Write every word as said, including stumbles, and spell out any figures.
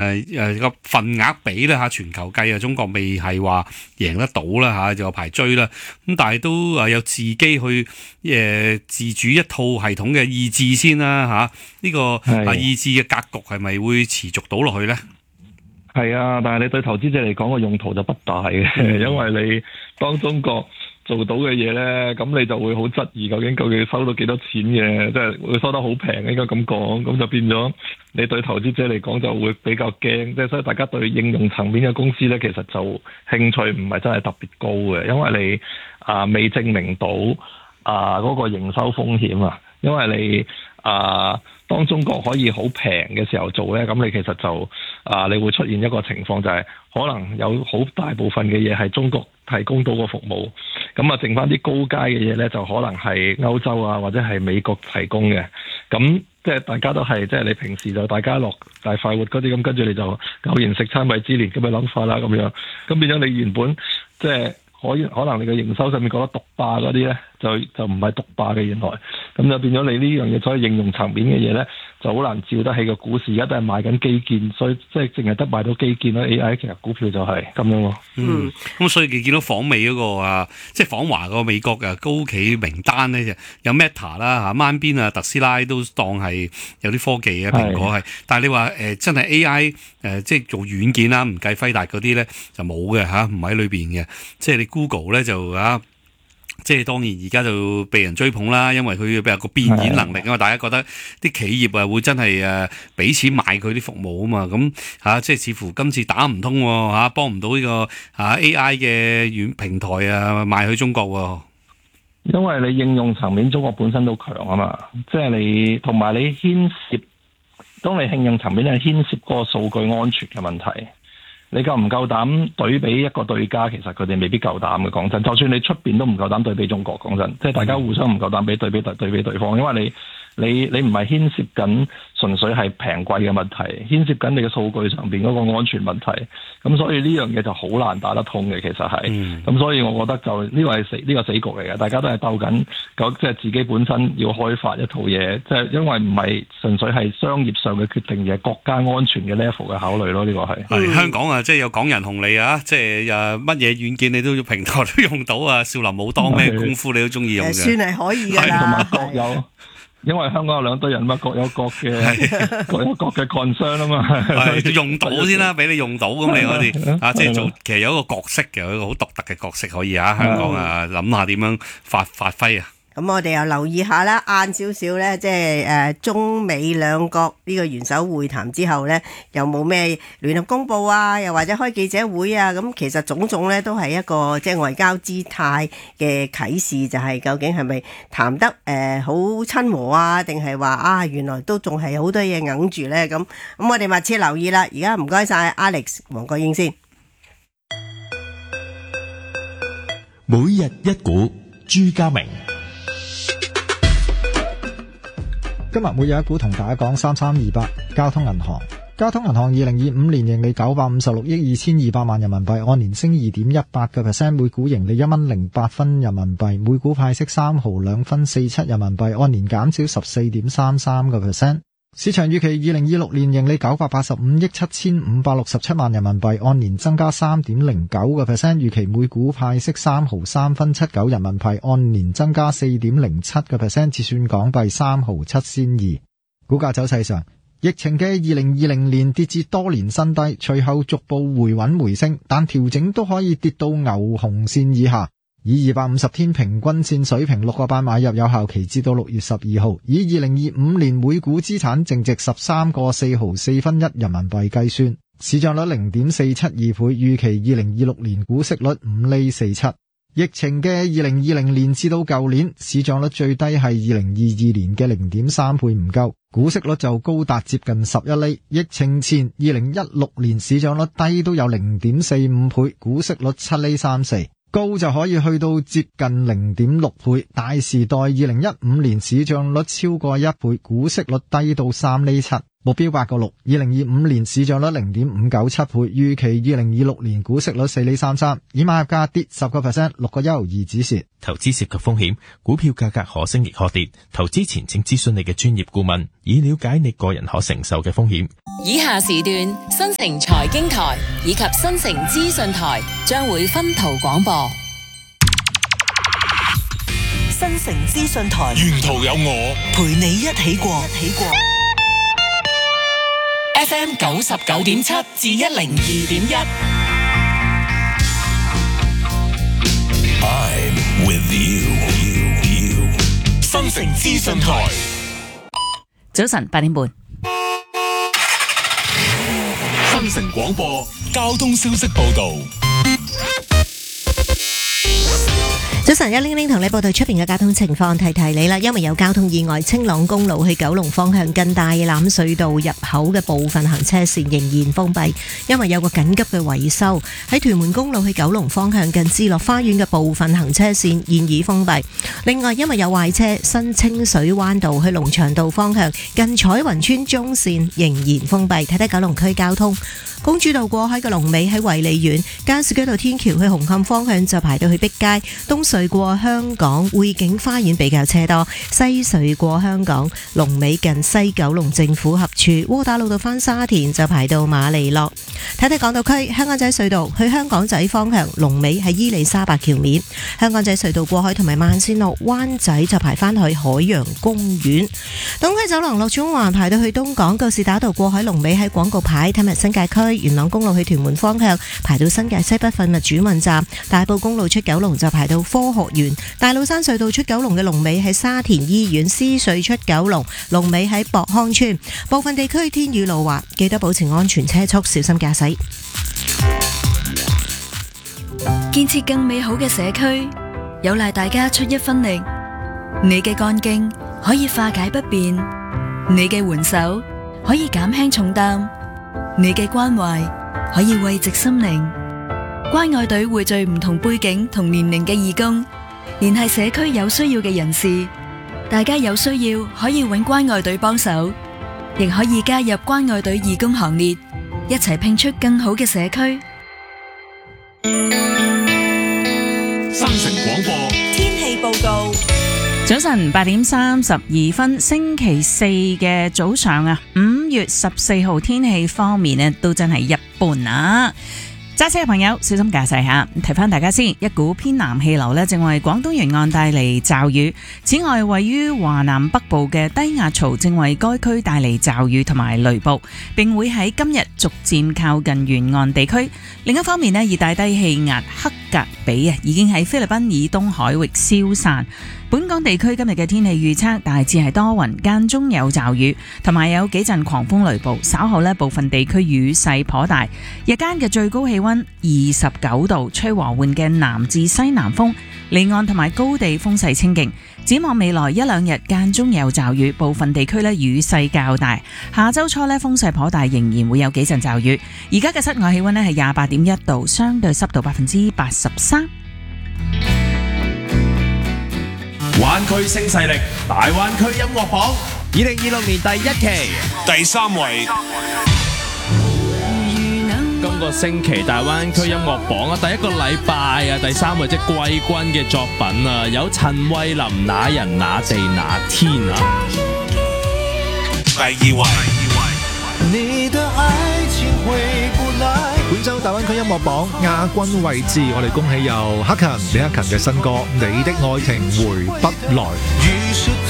誒誒個份額比咧嚇，全球計啊，中國未係話贏得到啦嚇，就有排追啦。咁但係都誒有自己去誒自主一套系統嘅意志先啦嚇。呢個啊意志嘅格局係咪會持續到落去咧？ 係啊，但係你對投資者嚟講個用途就不大嘅，嗯、因為你當中國做到嘅嘢咧，咁你就會好質疑究竟究竟收到幾多錢嘅，即係會收得好平，應該咁講，咁就變咗你對投資者嚟講就會比較驚，即係所以大家對應用層面嘅公司咧，其實就興趣唔係真係特別高嘅，因為你啊未證明到啊嗰個營收風險啊，因為你啊。當中國可以好平嘅時候做咧，咁你其實就啊，你會出現一個情況，就係可能有好大部分嘅嘢係中國提供到個服務，咁啊剩翻啲高階嘅嘢咧，就可能係歐洲啊或者係美國提供嘅，咁即係大家都係即係你平時就大家樂大快活嗰啲咁，跟住你就偶然食餐米芝蓮咁嘅諗法啦，咁樣，咁變咗你原本即係。可以可能你嘅營收上面覺得獨霸嗰啲咧，就就唔係獨霸嘅原來，咁就變咗你呢樣嘢，所以應用層面嘅嘢咧，就好難照得起個股市。而家都係賣緊基建，所以即係淨係得賣到基建啦。A I 其實股票就係咁樣咯。 嗯，咁所以你見到訪美嗰個啊，即係訪華個美國嘅高企名單咧，有 Meta 啦嚇，孖邊啊特斯拉都當係有啲科技嘅蘋果係，但係你話誒、呃、真係 A I 誒、呃、即係做軟件啦，唔計輝達嗰啲咧就冇嘅嚇，唔喺裏邊嘅，即係你。Google 咧就啊，即係當然而家就被人追捧啦，因為佢有個變現能力啊嘛，大家覺得啲企業啊會真係誒俾錢買佢啲服務啊嘛，咁嚇、啊、即係似乎今次打唔通喎嚇，幫唔到呢個嚇 A I 嘅軟平台啊賣去中國喎。 因為你應用層面中國本身都強啊嘛，即係你同埋你牽涉，當你應用層面係牽涉嗰個數據安全嘅問題。你夠唔夠膽對比一個對家？其實佢哋未必夠膽嘅。講真，就算你出邊都唔夠膽對比中國。講真，即係大家互相唔夠膽比對比對對比對方，因為你你你唔係牽涉緊純粹係平貴嘅問題，牽涉緊你嘅數據上邊嗰個安全問題。咁所以呢樣嘢就好難打得通嘅。其實係，咁、嗯、所以我覺得就呢個係死呢、呢個死局嚟嘅。大家都係鬥緊，即係自己本身要開發一套嘢，即係因為唔係純粹係商業上嘅決定，而係國家安全嘅 level 嘅考慮咯。呢、呢個係係香港啊！即係有港人紅利啊！即係誒乜嘢軟件你都要平台都用到啊！少林武當咩功夫你都中意用嘅， 算係可以㗎啦。 同埋各有，因為香港有兩堆人嘛，各有各嘅各有各嘅 concern 啊嘛。 用到先啦，俾你用到咁你嗰啲啊，即係做其實有一個角色嘅，有一個好獨特嘅角色可以啊！香港啊，諗下點樣發發揮啊！ 咁我哋又留意下啦，晏少少咧，即係誒中美兩國呢個元首會談之後咧，有冇咩聯合公佈啊？又或者開記者會啊？咁其實種種咧都係一個即係外交姿態嘅啟示，就係、是、究竟係咪談得誒好親和啊？定係話啊原來都仲係好多嘢硬住咧？咁咁我哋密切留意啦。而家唔該晒 Alex 黃國英先。 每日一股，朱家明。 今日每日一股同大家講三三二八交通銀行。交通銀行二零二五年盈利九百五十六億二千二百萬人民幣，按年升二點一八個 percent， 每股盈利一蚊零八分人民幣，每股派息三毫兩分四七人民幣，按年減少十四點三三個 percent。市場預期二零二六年盈利九百八十五億七千五百六十七萬人民幣，按年增加三點零九個 percent， 預期每股派息三毫三分七九人民幣，按年增加四點零七個 percent， 折算港幣三毫七仙二。股價走勢上，疫情嘅二零二零年跌至多年新低，隨後逐步回穩回升，但調整都可以跌到牛熊線以下。以二百五十天平均線水平六個八買入，有效期至到六月十二號。以二零二五年每股資產淨值十三個四毫四分一人民幣計算，市賬率零點四七二倍，預期二零二六年股息率五厘四七。疫情嘅二零二零年至到舊年，市賬率最低係二零二二年嘅零點三倍唔夠，股息率就高達接近十一厘。疫情前二零一六年市賬率低都有零點四五倍，股息率七厘三四。高就可以去到接近零點六倍，大時代二零一五年市賬率超過一倍，股息率低到三厘七。二目標八個六。二零二五年市賬率零點五九七倍，預期二零二六年股息率四厘三三，以買入價跌十個 percent， 六個一毫二止蝕。 投資涉及風險，股票價格可升亦可跌，投資前請諮詢你嘅專業顧問，以了解你個人可承受嘅風險。 以下時段新城財經台以及新城資訊台將會分途廣播。 新城資訊台， 沿途有我陪你一起過。一起過 F M 九十九點七至一零二點一。 I'm with you, you, you. 新城資訊台， 早晨八點半。 新城廣播交通消息報道。 早晨，一零零同你報道出邊嘅交通情況，提提你啦。因為有交通意外，青朗公路去九龍方向近大欖隧道入口嘅部分行車線仍然封閉，因為有個緊急嘅維修。喺屯門公路去九龍方向近智樂花園嘅部分行車線現已封閉。另外，因為有壞車，新清水灣道去龍翔道方向近彩雲村中線仍然封閉。睇睇九龍區交通。公主道過海嘅龍尾喺維利苑，加士居道天橋去紅磡方向就排到去碧街，東隧過香港匯景花園比較車多，西隧過香港龍尾近西九龍政府合署，窩打老道返沙田就排到馬利諾。睇睇港島區香港仔隧道去香港仔方向龍尾喺伊利沙伯橋面，香港仔隧道過海同埋慢線路灣仔就排返去海洋公園。東區走廊落中環排到去東港，告士打道過海龍尾喺廣告牌，睇埋新界區元朗公路去屯門方向排到新界西北廢物轉運站，大埔公路出九龍就排到科學園，大老山隧道出九龍嘅龍尾喺沙田醫院，獅隧出九龍龍尾喺博康村。部分地區天雨路滑，記得保持安全車速，小心駕駛。 建設更美好嘅社區，有賴大家出一分力。你嘅幹勁可以化解不便，你嘅援手可以減輕重擔，你嘅關懷可以慰藉心靈。關愛隊匯聚唔同背景同年齡嘅義工，聯繫社區有需要嘅人士。大家有需要可以搵關愛隊幫手，亦可以加入關愛隊義工行列，一齊拼出更好嘅社區。 新城廣播天氣報告。 早晨八點三十二分，星期四嘅早上啊，五月十四號天氣方面呢，都真係一般啊。揸車嘅朋友小心駕駛下，提翻大家先，一股偏南氣流呢正為廣東沿岸帶嚟驟雨。此外，位於華南北部嘅低壓槽正為該區帶嚟驟雨同埋雷暴，並會喺今日逐漸靠近沿岸地區。另一方面呢，熱帶低氣壓克格比啊，已經喺菲律賓以東海域消散。本港地區今日嘅天氣預測大致係多雲，間中有驟雨，同埋有幾陣狂風雷暴。稍後呢，部分地區雨勢頗大。日間嘅最高氣溫二十九度，吹和緩嘅南至西南風，離岸同埋高地風勢清勁。展望未來一兩日間中有驟雨，部分地區呢雨勢較大。下周初呢，風勢頗大，仍然會有幾陣驟雨。而家嘅室外氣溫呢係廿八點一度，相對濕度百分之八十三。 灣區新勢力大灣區音樂榜二零二六年第一期第三位。 今個星期大灣區音樂榜啊，第一個禮拜啊，第三位即季軍嘅作品啊，有陳慧琳那人那地那天啊。 第二位。 你的愛情回不來。本周大灣區音樂榜亞軍位置，我哋恭喜有克勤李克勤嘅新歌《你的愛情回不來》。